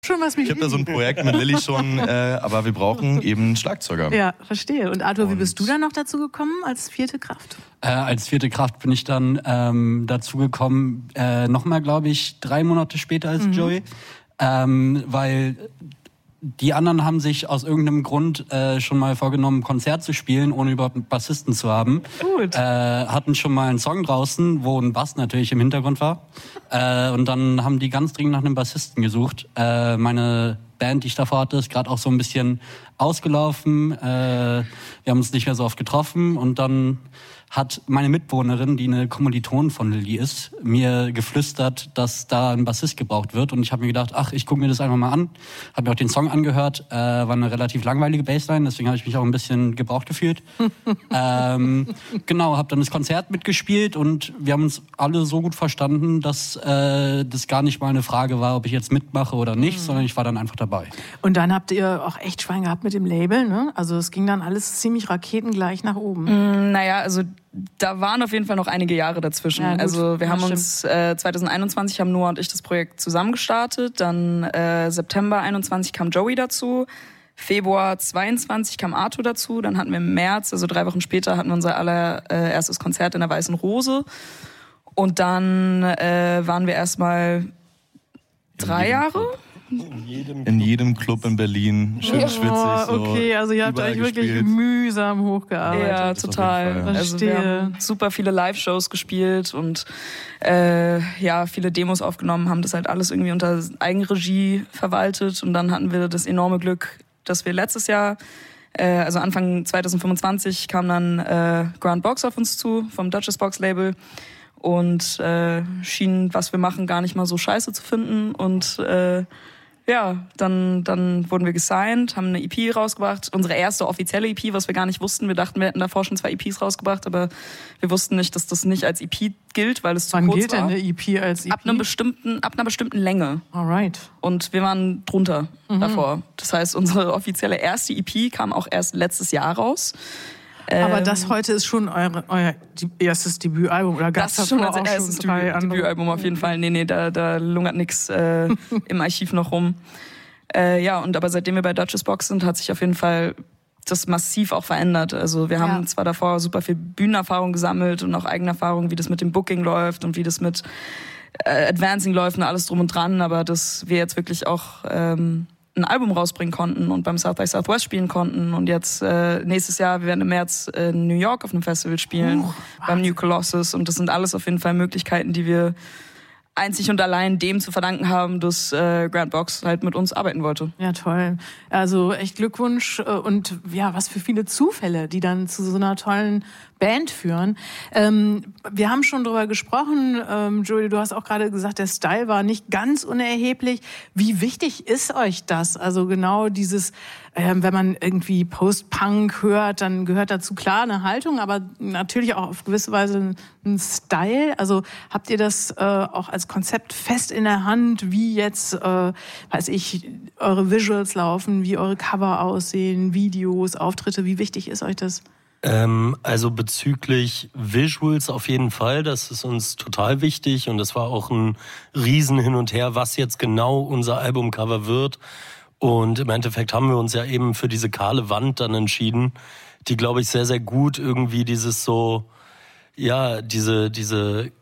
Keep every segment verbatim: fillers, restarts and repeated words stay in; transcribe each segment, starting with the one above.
schon was mich Ich habe da so ein Projekt mit Lilly schon, äh, aber wir brauchen eben einen Schlagzeuger. Ja, verstehe. Und Arthur, Und wie bist du dann noch dazu gekommen als vierte Kraft? Äh, als vierte Kraft bin ich dann ähm, dazu gekommen, äh, nochmal, glaube ich, drei Monate später als mhm. Joey, ähm, weil die anderen haben sich aus irgendeinem Grund äh, schon mal vorgenommen, ein Konzert zu spielen, ohne überhaupt einen Bassisten zu haben. Gut. Äh, hatten schon mal einen Song draußen, wo ein Bass natürlich im Hintergrund war. Äh, und dann haben die ganz dringend nach einem Bassisten gesucht. Äh, meine Band, die ich davor hatte, ist gerade auch so ein bisschen ausgelaufen. Äh, wir haben uns nicht mehr so oft getroffen. Und dann hat meine Mitbewohnerin, die eine Kommilitonin von Lilly ist, mir geflüstert, dass da ein Bassist gebraucht wird. Und ich habe mir gedacht, ach, ich gucke mir das einfach mal an. Habe mir auch den Song angehört. Äh, war eine relativ langweilige Bassline, deswegen habe ich mich auch ein bisschen gebraucht gefühlt. ähm, genau, habe dann das Konzert mitgespielt und wir haben uns alle so gut verstanden, dass äh, das gar nicht mal eine Frage war, ob ich jetzt mitmache oder nicht, mhm. sondern ich war dann einfach dabei. Und dann habt ihr auch echt Schwein gehabt mit dem Label, ne? Also es ging dann alles ziemlich raketengleich nach oben. Mm, naja, also da waren auf jeden Fall noch einige Jahre dazwischen. Ja, also wir haben uns äh, zwanzig einundzwanzig haben Noah und ich das Projekt zusammen gestartet. Dann äh, September einundzwanzig kam Joey dazu. Februar zweiundzwanzig kam Arthur dazu. Dann hatten wir im März, also drei Wochen später, hatten wir unser allererstes Konzert in der Weißen Rose. Und dann äh, waren wir erstmal drei Jahre. In jedem, in jedem Club in Berlin, schön ja, schwitzig. So okay, also ihr habt euch wirklich gespielt. mühsam hochgearbeitet. Ja, total. Fall, ja. Also wir haben super viele Live-Shows gespielt und äh, ja, viele Demos aufgenommen, haben das halt alles irgendwie unter Eigenregie verwaltet. Und dann hatten wir das enorme Glück, dass wir letztes Jahr, äh, also Anfang zwanzig fünfundzwanzig, kam dann äh, Grand Box auf uns zu, vom Duchess Box Label. Und äh, schien, was wir machen, gar nicht mal so scheiße zu finden. Und äh, ja, dann, dann wurden wir gesigned, haben eine E P rausgebracht. Unsere erste offizielle E P, was wir gar nicht wussten. Wir dachten, wir hätten davor schon zwei E Ps rausgebracht, aber wir wussten nicht, dass das nicht als E P gilt, weil es zu Wann kurz gilt war. denn eine E P als E P? Ab einem bestimmten, ab einer bestimmten Länge. Alright. Und wir waren drunter Mhm. davor. Das heißt, unsere offizielle erste E P kam auch erst letztes Jahr raus. Aber Ähm, das heute ist schon euer, euer erstes Debütalbum, oder gab es Das ist schon davor unser auch erstes schon drei Debüt, andere? Debütalbum auf jeden Fall. Nee, nee, da, da lungert nichts äh, im Archiv noch rum. Äh, ja, und aber seitdem wir bei Duchess Box sind, hat sich auf jeden Fall das massiv auch verändert. Also wir haben Ja. zwar davor super viel Bühnenerfahrung gesammelt und auch Eigenerfahrung, wie das mit dem Booking läuft und wie das mit äh, Advancing läuft und alles drum und dran, aber dass wir jetzt wirklich auch ähm, ein Album rausbringen konnten und beim South by Southwest spielen konnten und jetzt äh, nächstes Jahr, wir werden im März in New York auf einem Festival spielen, Uh, beim New Colossus, und das sind alles auf jeden Fall Möglichkeiten, die wir einzig und allein dem zu verdanken haben, dass äh, Grand Box halt mit uns arbeiten wollte. Ja, toll. Also echt Glückwunsch äh, und ja, was für viele Zufälle, die dann zu so einer tollen Band führen. Ähm, wir haben schon drüber gesprochen, ähm, Joey, du hast auch gerade gesagt, der Style war nicht ganz unerheblich. Wie wichtig ist euch das? Also genau dieses, ähm, wenn man irgendwie Post-Punk hört, dann gehört dazu klar eine Haltung, aber natürlich auch auf gewisse Weise ein Style. Also habt ihr das äh, auch als Konzept fest in der Hand, wie jetzt, äh, weiß ich, eure Visuals laufen, wie eure Cover aussehen, Videos, Auftritte, wie wichtig ist euch das? Ähm, also bezüglich Visuals auf jeden Fall, das ist uns total wichtig und das war auch ein Riesen hin und her, was jetzt genau unser Albumcover wird. Und im Endeffekt haben wir uns ja eben für diese kahle Wand dann entschieden, die, glaube ich, sehr, sehr gut irgendwie dieses so, ja, diese, diese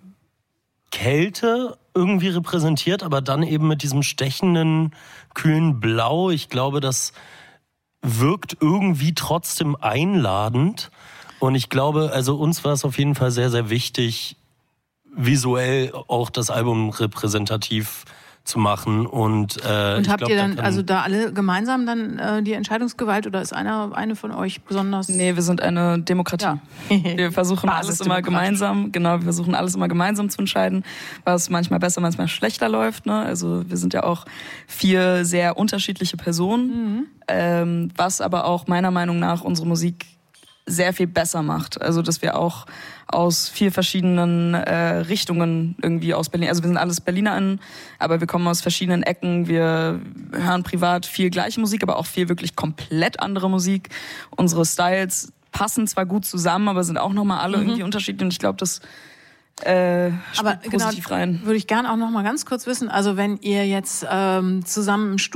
Kälte irgendwie repräsentiert, aber dann eben mit diesem stechenden, kühlen Blau. Ich glaube, das wirkt irgendwie trotzdem einladend. Und ich glaube, also uns war es auf jeden Fall sehr, sehr wichtig, visuell auch das Album repräsentativ zu machen. Und, äh, Und ich habt glaub, ihr da dann kann- also da alle gemeinsam dann äh, die Entscheidungsgewalt oder ist einer eine von euch besonders? Nee, wir sind eine Demokratie. Ja. Wir versuchen alles immer gemeinsam, genau, wir versuchen alles immer gemeinsam zu entscheiden, was manchmal besser, manchmal schlechter läuft. Ne? Also wir sind ja auch vier sehr unterschiedliche Personen, mhm. ähm, was aber auch meiner Meinung nach unsere Musik sehr viel besser macht. Also dass wir auch aus vier verschiedenen äh, Richtungen irgendwie aus Berlin, also wir sind alles BerlinerInnen, aber wir kommen aus verschiedenen Ecken, wir hören privat viel gleiche Musik, aber auch viel wirklich komplett andere Musik. Unsere Styles passen zwar gut zusammen, aber sind auch nochmal alle mhm. irgendwie unterschiedlich und ich glaube, das äh, aber spielt positiv genau, rein. Würde ich gerne auch noch mal ganz kurz wissen, also wenn ihr jetzt ähm, zusammen im Studio